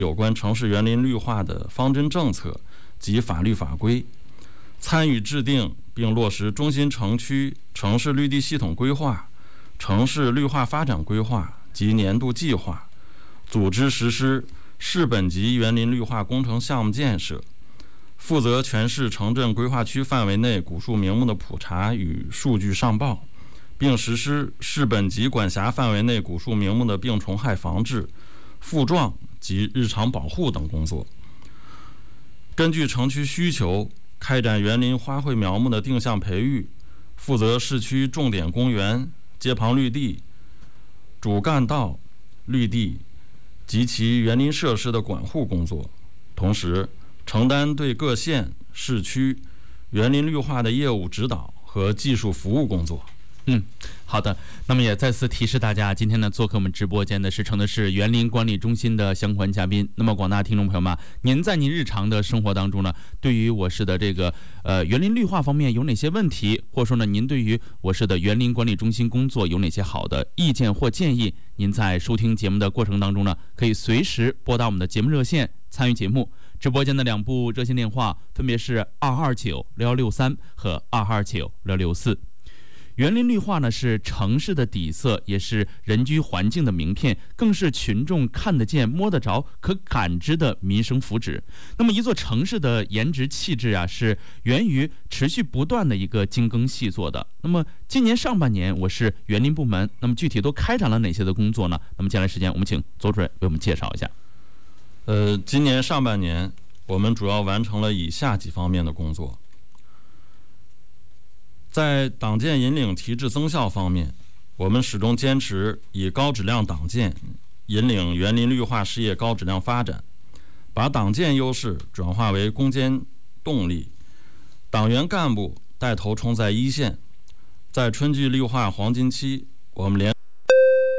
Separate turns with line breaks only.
有关城市园林绿化的方针政策及法律法规，参与制定并落实中心城区城市绿地系统规划、城市绿化发展规划及年度计划，组织实施市本级园林绿化工程项目建设，负责全市城镇规划区范围内古树名木的普查与数据上报，并实施市本级管辖范围内古树名木的病虫害防治、复壮及日常保护等工作。根据城区需求，开展园林花卉苗木的定向培育，负责市区重点公园、街旁绿地、主干道绿地及其园林设施的管护工作，同时承担对各县市区园林绿化的业务指导和技术服务工作。
好的，那么也再次提示大家，今天呢做客我们直播间的是成都市园林管理中心的相关嘉宾。那么广大听众朋友们，您在您日常的生活当中呢，对于我市的这个园林绿化方面有哪些问题，或者说呢您对于我市的园林管理中心工作有哪些好的意见或建议，您在收听节目的过程当中呢，可以随时拨打我们的节目热线参与节目。直播间的2部热线电话分别是229-6163和229-6164。园林绿化呢是城市的底色，也是人居环境的名片，更是群众看得见、摸得着、可感知的民生福祉。那么一座城市的颜值气质啊，是源于持续不断的一个精耕细作的。那么今年上半年，我市园林部门那么具体都开展了哪些的工作呢？那么接下来时间，我们请左主任为我们介绍一下。
今年上半年，我们主要完成了以下几方面的工作。在党建引领提质增效方面，我们始终坚持以高质量党建引领园林绿化事业高质量发展，把党建优势转化为攻坚动力，党员干部带头冲在一线。在春季绿化黄金期，我们连